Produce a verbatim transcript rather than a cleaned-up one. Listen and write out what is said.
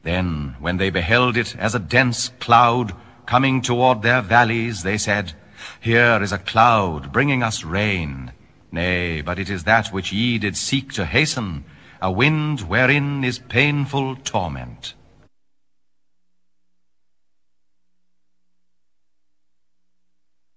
Then, when they beheld it as a dense cloud coming toward their valleys, they said, Here is a cloud bringing us rain. Nay, but it is that which ye did seek to hasten, a wind wherein is painful torment.